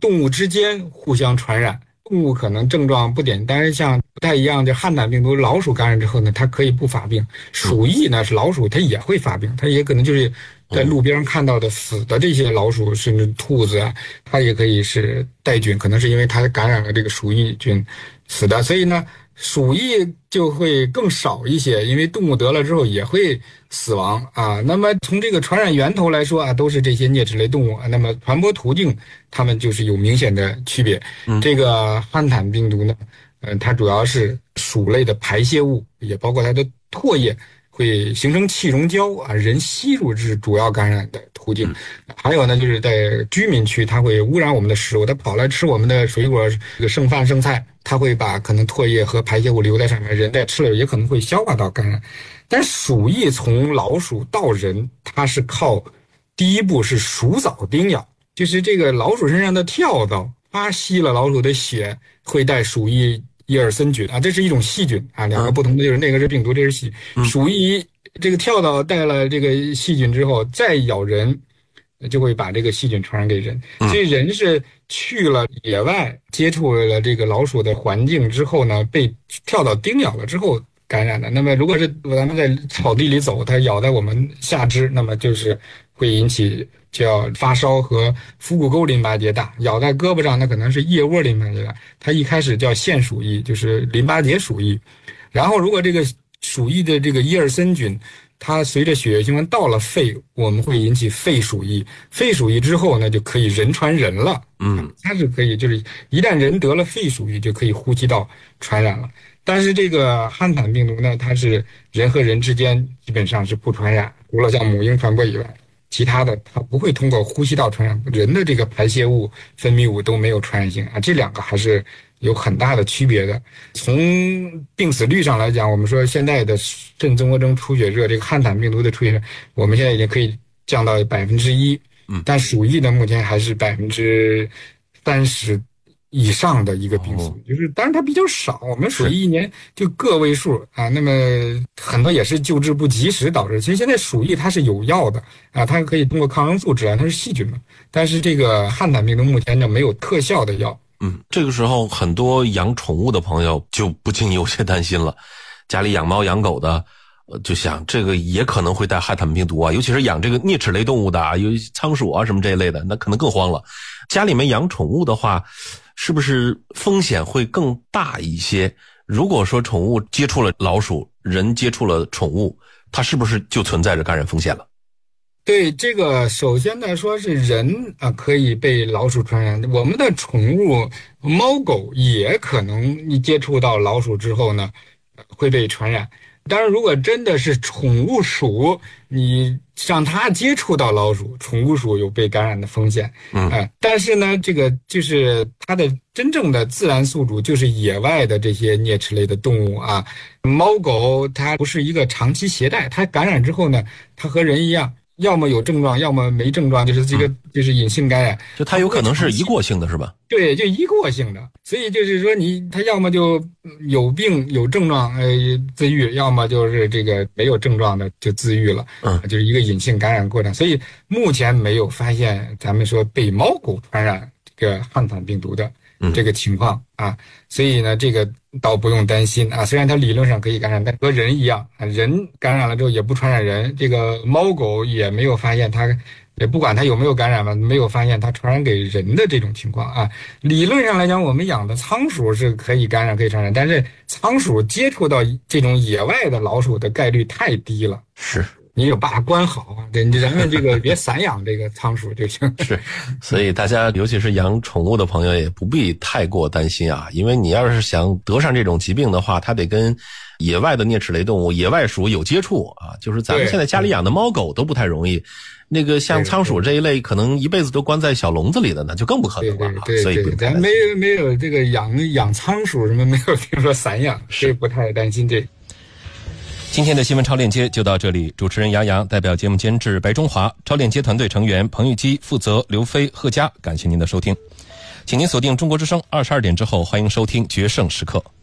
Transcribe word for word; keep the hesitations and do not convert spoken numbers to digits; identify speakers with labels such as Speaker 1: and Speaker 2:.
Speaker 1: 动物之间互相传染。动物可能症状不简单，像不太一样，就汉坦病毒老鼠感染之后呢，它可以不发病。鼠疫呢是老鼠，它也会发病，它也可能就是在路边看到的死的这些老鼠，甚至兔子啊，它也可以是带菌，可能是因为它感染了这个鼠疫菌死的。所以呢，鼠疫就会更少一些，因为动物得了之后也会死亡啊。那么从这个传染源头来说啊，都是这些啮齿类动物啊。那么传播途径，它们就是有明显的区别。嗯、这个汉坦病毒呢，呃，它主要是鼠类的排泄物，也包括它的唾液会形成气溶胶啊，人吸入是主要感染的途径。还有呢，就是在居民区，它会污染我们的食物，它跑来吃我们的水果、这个剩饭剩菜，它会把可能唾液和排泄物留在上面，人在吃了也可能会消化到感染。但鼠疫从老鼠到人，它是靠第一步是鼠蚤叮咬，就是这个老鼠身上的跳蚤，它吸了老鼠的血，会带鼠疫伊尔森菌啊，这是一种细菌啊，两个不同的就是那个是病毒，这是细菌。鼠疫这个跳蚤带了这个细菌之后，再咬人，就会把这个细菌传染给人。所以人是去了野外，接触了这个老鼠的环境之后呢，被跳蚤叮咬了之后感染的。那么如果是咱们在草地里走，它咬在我们下肢，那么就是会引起叫发烧和腹股沟淋巴结大；咬在胳膊上，那可能是腋窝淋巴结大。它一开始叫腺鼠疫，就是淋巴结鼠疫。然后如果这个鼠疫的这个伊尔森菌，它随着血液循环到了肺，我们会引起肺鼠疫。肺鼠疫之后呢，就可以人传人了。嗯，它是可以，就是一旦人得了肺鼠疫，就可以呼吸道传染了。但是这个汉坦病毒呢，它是人和人之间基本上是不传染，除了像母婴传播以外，其他的它不会通过呼吸道传染，人的这个排泄物、分泌物都没有传染性啊，这两个还是有很大的区别的。从病死率上来讲，我们说现在的肾综合征出血热，这个汉坦病毒的出血热，我们现在已经可以降到百分之一，嗯，但鼠疫呢，目前还是百分之三十以上的一个病死率，就是当然它比较少，我们鼠疫一年就个位数啊，那么很多也是救治不及时导致。其实现在鼠疫它是有药的啊，它可以通过抗生素治疗，它是细菌嘛。但是这个汉坦病毒目前呢没有特效的药。
Speaker 2: 嗯，这个时候很多养宠物的朋友就不禁有些担心了，家里养猫养狗的。呃，就想这个也可能会带汉坦病毒啊，尤其是养这个啮齿类动物的啊，有仓鼠啊什么这一类的，那可能更慌了。家里面养宠物的话，是不是风险会更大一些？如果说宠物接触了老鼠，人接触了宠物，它是不是就存在着感染风险了？
Speaker 1: 对，这个首先来说是人啊可以被老鼠传染，我们的宠物猫狗也可能你接触到老鼠之后呢会被传染。当然如果真的是宠物鼠，你让它接触到老鼠，宠物鼠有被感染的风险。嗯、呃，但是呢这个就是它的真正的自然宿主就是野外的这些啮齿类的动物啊，猫狗它不是一个长期携带，它感染之后呢它和人一样，要么有症状，要么没症状，就是这个、嗯、就是隐性感染，
Speaker 2: 就它有可能是一过性的是吧？
Speaker 1: 对，就一过性的，所以就是说你它要么就有病有症状呃自愈，要么就是这个没有症状的就自愈了，嗯，就是一个隐性感染过程。所以目前没有发现咱们说被猫狗传染这个汉坦病毒的这个情况啊，所以呢这个倒不用担心啊。虽然它理论上可以感染，但和人一样啊，人感染了之后也不传染人，这个猫狗也没有发现它，也不管它有没有感染吧，没有发现它传染给人的这种情况啊。理论上来讲，我们养的仓鼠是可以感染可以传染，但是仓鼠接触到这种野外的老鼠的概率太低了。
Speaker 2: 是。
Speaker 1: 你有把它关好啊，对，咱们这个别散养这个仓鼠就行。
Speaker 2: 是，所以大家尤其是养宠物的朋友也不必太过担心啊，因为你要是想得上这种疾病的话，它得跟野外的啮齿类动物、野外鼠有接触啊，就是咱们现在家里养的猫狗都不太容易。那个像仓鼠这一类，可能一辈子都关在小笼子里的，那就更不可能了。
Speaker 1: 对对对，所以咱没没有这个养养仓鼠什么，没有听说散养，所以不太担心这。
Speaker 2: 今天的新闻超链接就到这里，主持人杨洋代表节目监制白中华，超链接团队成员彭玉基、负责刘飞、贺佳，感谢您的收听，请您锁定中国之声二十二点之后，欢迎收听决胜时刻。